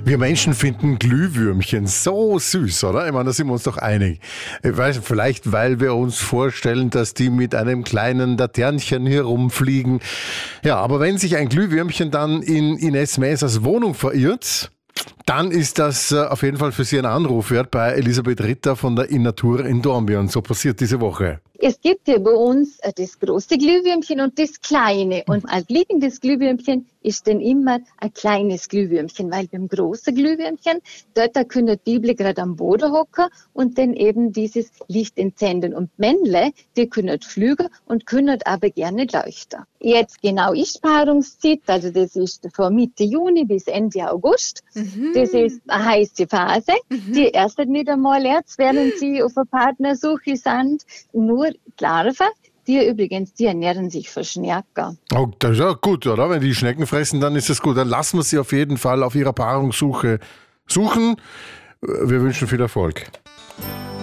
Wir Menschen finden Glühwürmchen so süß, oder? Ich meine, da sind wir uns doch einig. Ich weiß, vielleicht, weil wir uns vorstellen, dass die mit einem kleinen Laternchen hier rumfliegen. Ja, aber wenn sich ein Glühwürmchen dann in Ines Mäsers Wohnung verirrt, dann ist das auf jeden Fall für Sie ein Anruf wert bei Elisabeth Ritter von der Innatur in Dornbirn. So passiert diese Woche. Es gibt ja bei uns das große Glühwürmchen und das kleine. Und als liegendes Glühwürmchen ist dann immer ein kleines Glühwürmchen, weil beim großen Glühwürmchen, dort da können die Bibel gerade am Boden hocken und dann eben dieses Licht entzünden. Und Männle, die können fliegen und können aber gerne leuchten. Jetzt genau ist Paarungszeit, also das ist von Mitte Juni bis Ende August. Das ist eine heiße Phase. Die erst nicht einmal jetzt, während sie auf eine Partnersuche sind, nur die Larven, die übrigens, die ernähren sich von Schnecken. Oh, das ist ja gut, oder? Wenn die Schnecken fressen, dann ist das gut. Dann lassen wir sie auf jeden Fall auf ihrer Paarungssuche suchen. Wir wünschen viel Erfolg.